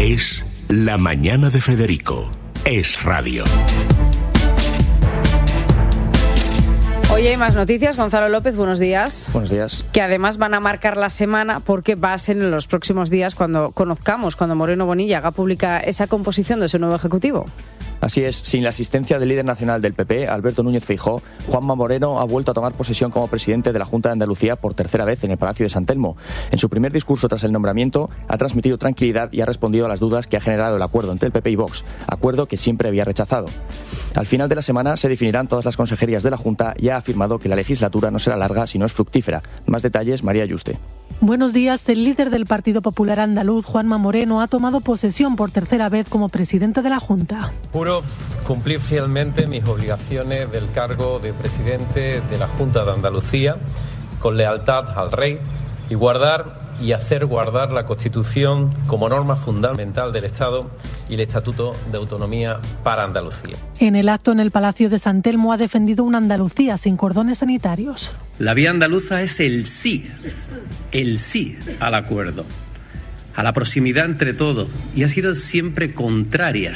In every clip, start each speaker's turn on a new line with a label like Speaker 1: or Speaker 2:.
Speaker 1: Es La Mañana de Federico. Es radio.
Speaker 2: Hoy hay más noticias. Gonzalo López, buenos días.
Speaker 3: Buenos días.
Speaker 2: Que además van a marcar la semana porque va a ser en los próximos días cuando Moreno Bonilla haga pública esa composición de su nuevo ejecutivo.
Speaker 3: Así es, sin la asistencia del líder nacional del PP, Alberto Núñez Feijóo, Juanma Moreno ha vuelto a tomar posesión como presidente de la Junta de Andalucía por tercera vez en el Palacio de San Telmo. En su primer discurso tras el nombramiento ha transmitido tranquilidad y ha respondido a las dudas que ha generado el acuerdo entre el PP y Vox, acuerdo que siempre había rechazado. Al final de la semana se definirán todas las consejerías de la Junta y ha afirmado que la legislatura no será larga si no es fructífera. Más detalles, María Yuste.
Speaker 4: Buenos días. El líder del Partido Popular Andaluz, Juanma Moreno, ha tomado posesión por tercera vez como presidente de la Junta.
Speaker 5: Juro cumplir fielmente mis obligaciones del cargo de presidente de la Junta de Andalucía con lealtad al Rey y hacer guardar la Constitución como norma fundamental del Estado y el Estatuto de Autonomía para Andalucía.
Speaker 4: En el acto en el Palacio de San Telmo ha defendido una Andalucía sin cordones sanitarios.
Speaker 6: La vía andaluza es el sí al acuerdo, a la proximidad entre todos, y ha sido siempre contraria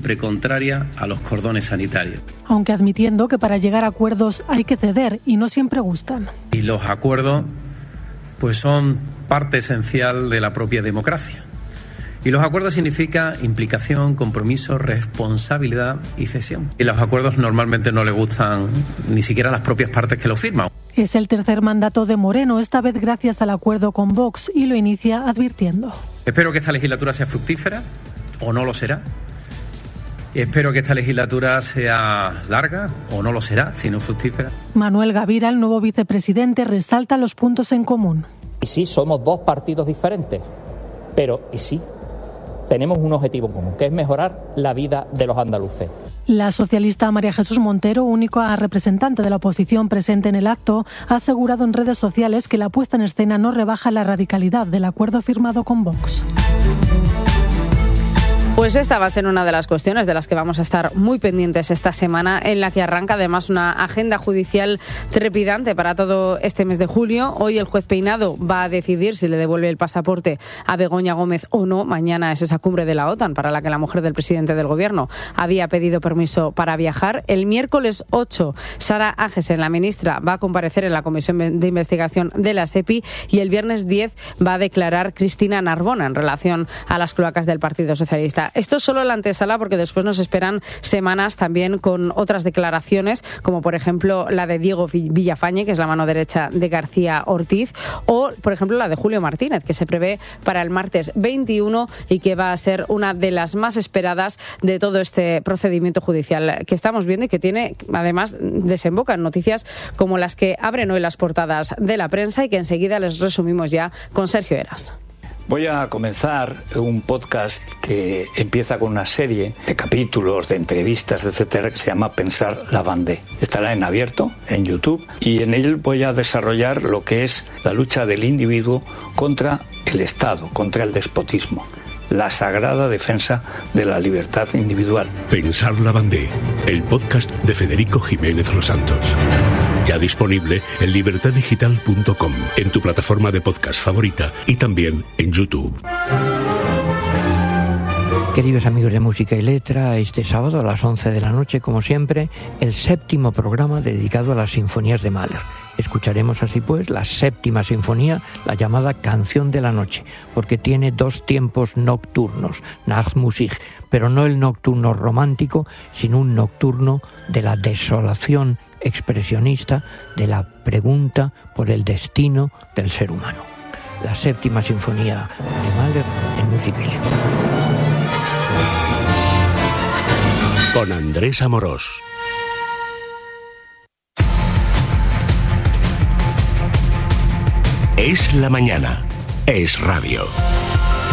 Speaker 6: a los cordones sanitarios.
Speaker 4: Aunque admitiendo que para llegar a acuerdos hay que ceder y no siempre gustan.
Speaker 6: Y los acuerdos pues son parte esencial de la propia democracia. Y los acuerdos significan implicación, compromiso, responsabilidad y cesión. Y los acuerdos normalmente no le gustan ni siquiera a las propias partes que lo firman.
Speaker 4: Es el tercer mandato de Moreno, esta vez gracias al acuerdo con Vox, y lo inicia advirtiendo.
Speaker 6: Espero que esta legislatura sea fructífera, o no lo será. Espero que esta legislatura sea larga, o no lo será, si no fructífera.
Speaker 4: Manuel Gavira, el nuevo vicepresidente, resalta los puntos en común.
Speaker 7: Y sí, somos dos partidos diferentes, pero y sí, tenemos un objetivo común, que es mejorar la vida de los andaluces.
Speaker 4: La socialista María Jesús Montero, única representante de la oposición presente en el acto, ha asegurado en redes sociales que la puesta en escena no rebaja la radicalidad del acuerdo firmado con Vox.
Speaker 2: Pues esta va a ser una de las cuestiones de las que vamos a estar muy pendientes esta semana, en la que arranca además una agenda judicial trepidante para todo este mes de julio. Hoy el juez Peinado va a decidir si le devuelve el pasaporte a Begoña Gómez o no. Mañana es esa cumbre de la OTAN para la que la mujer del presidente del gobierno había pedido permiso para viajar. El miércoles 8, Sara Agesen, la ministra, va a comparecer en la Comisión de Investigación de la SEPI, y el viernes 10 va a declarar Cristina Narbona en relación a las cloacas del Partido Socialista. Esto es solo la antesala, porque después nos esperan semanas también con otras declaraciones, como por ejemplo la de Diego Villafañe, que es la mano derecha de García Ortiz, o por ejemplo la de Julio Martínez, que se prevé para el martes 21 y que va a ser una de las más esperadas de todo este procedimiento judicial que estamos viendo, y que tiene, además, desemboca en noticias como las que abren hoy las portadas de la prensa y que enseguida les resumimos ya con Sergio Heras.
Speaker 8: Voy a comenzar un podcast que empieza con una serie de capítulos, de entrevistas, etcétera, que se llama Pensar la Bandé. Estará en abierto, en YouTube, y en él voy a desarrollar lo que es la lucha del individuo contra el Estado, contra el despotismo. La sagrada defensa de la libertad individual.
Speaker 1: Pensar la Bandé, el podcast de Federico Jiménez Los Santos. Ya disponible en libertaddigital.com, en tu plataforma de podcast favorita y también en YouTube.
Speaker 9: Queridos amigos de Música y Letra, este sábado a las 11 de la noche, como siempre, el 7º programa dedicado a las sinfonías de Mahler. Escucharemos así pues la 7ª sinfonía, la llamada Canción de la Noche, porque tiene 2 tiempos nocturnos, Nachtmusik, pero no el nocturno romántico, sino un nocturno de la desolación expresionista, de la pregunta por el destino del ser humano. La 7ª sinfonía de Mahler en Música y Letra.
Speaker 1: Con Andrés Amorós. Es la mañana. Es radio.